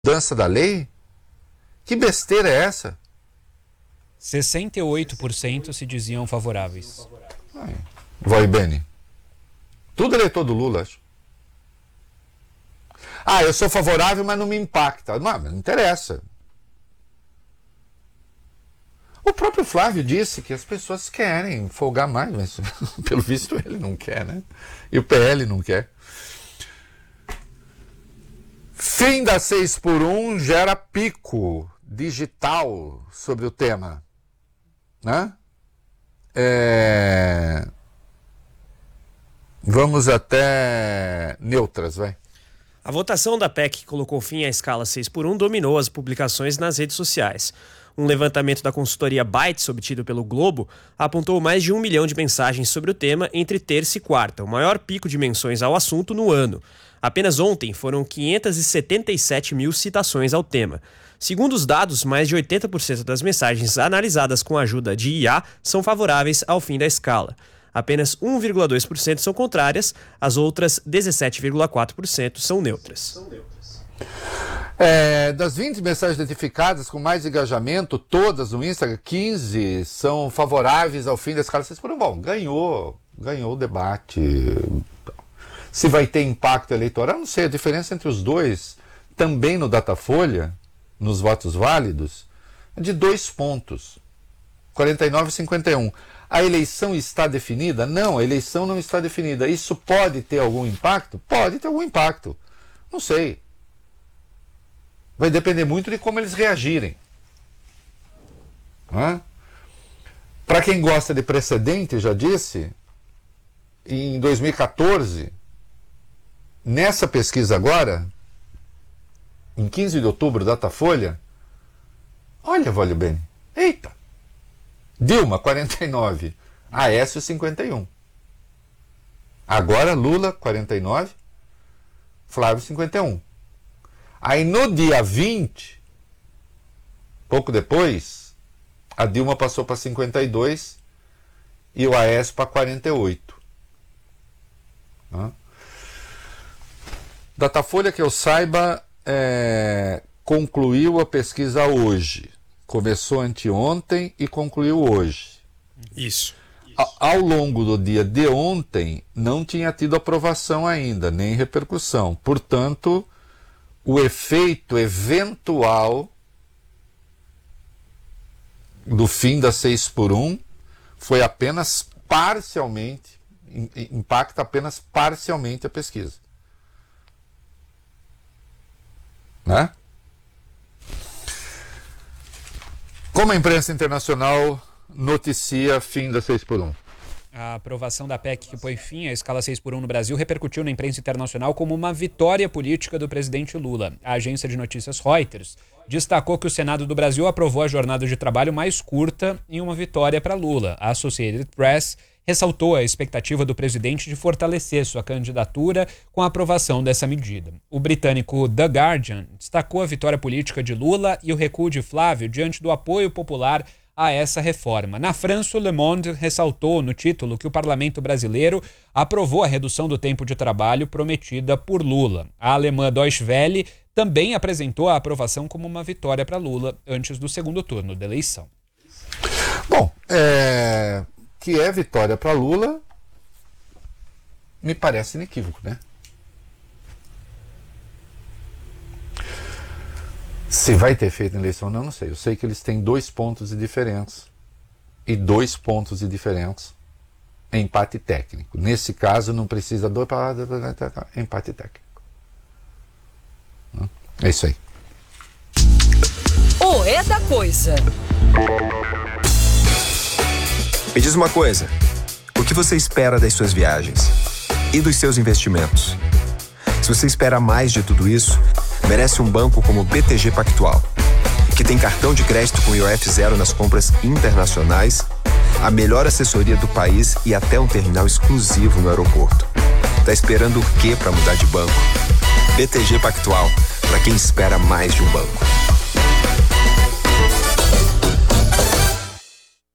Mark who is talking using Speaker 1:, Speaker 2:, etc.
Speaker 1: mudança da lei? Que besteira é essa?
Speaker 2: 68% se diziam favoráveis.
Speaker 1: Vai, Beni. Tudo eleitor do Lula, acho. Eu sou favorável, mas não me impacta. Não interessa. O próprio Flávio disse que as pessoas querem folgar mais, mas pelo visto ele não quer, né? E o PL não quer. Fim da 6x1 gera pico digital sobre o tema, né? Vamos até neutras, vai.
Speaker 3: A votação da PEC que colocou fim à escala 6x1 dominou as publicações nas redes sociais. Um levantamento da consultoria Bytes, obtido pelo Globo, apontou mais de 1 milhão de mensagens sobre o tema entre terça e quarta, o maior pico de menções ao assunto no ano. Apenas ontem foram 577 mil citações ao tema. Segundo os dados, mais de 80% das mensagens analisadas com a ajuda de IA são favoráveis ao fim da escala. Apenas 1,2% são contrárias, as outras 17,4% são neutras.
Speaker 1: Das 20 mensagens identificadas com mais engajamento, todas no Instagram, 15 são favoráveis ao fim da escala 6x1. Bom, ganhou o debate. Se vai ter impacto eleitoral, não sei. A diferença entre os dois, também no Datafolha, nos votos válidos, é de 2 pontos. 49 e 51. A eleição está definida? Não, a eleição não está definida. Isso pode ter algum impacto? Pode ter algum impacto. Não sei. Vai depender muito de como eles reagirem. Para quem gosta de precedente, já disse, em 2014, nessa pesquisa agora, em 15 de outubro, Datafolha, olha, vale bem, eita, Dilma, 49, Aécio, 51. Agora Lula, 49, Flávio, 51. Aí no dia 20, pouco depois, a Dilma passou para 52 e o Aécio para 48. Datafolha, que eu saiba, concluiu a pesquisa hoje. Começou anteontem e concluiu hoje.
Speaker 3: Isso.
Speaker 1: Ao longo do dia de ontem, não tinha tido aprovação ainda, nem repercussão. Portanto, o efeito eventual do fim da 6x1 foi apenas parcialmente, impacta apenas parcialmente a pesquisa. Né? Como a imprensa internacional noticia fim da 6x1?
Speaker 2: A aprovação da PEC que põe fim à escala 6x1 no Brasil repercutiu na imprensa internacional como uma vitória política do presidente Lula. A agência de notícias Reuters destacou que o Senado do Brasil aprovou a jornada de trabalho mais curta em uma vitória para Lula. A Associated Press ressaltou a expectativa do presidente de fortalecer sua candidatura com a aprovação dessa medida. O britânico The Guardian destacou a vitória política de Lula e o recuo de Flávio diante do apoio popular a essa reforma. Na França, o Le Monde ressaltou no título que o parlamento brasileiro aprovou a redução do tempo de trabalho prometida por Lula. A alemã Deutsche Welle também apresentou a aprovação como uma vitória para Lula antes do segundo turno da eleição.
Speaker 1: Bom, que é vitória para Lula, me parece inequívoco, né? Se vai ter feito eleição ou não sei. Eu sei que eles têm 2 pontos de diferença. E 2 pontos de diferença é empate técnico. Nesse caso, não precisa do empate técnico. É isso aí.
Speaker 4: O É da Coisa.
Speaker 5: Me diz uma coisa, o que você espera das suas viagens? E dos seus investimentos? Se você espera mais de tudo isso, merece um banco como o BTG Pactual, que tem cartão de crédito com IOF zero nas compras internacionais, a melhor assessoria do país e até um terminal exclusivo no aeroporto. Tá esperando o quê para mudar de banco? BTG Pactual, para quem espera mais de um banco.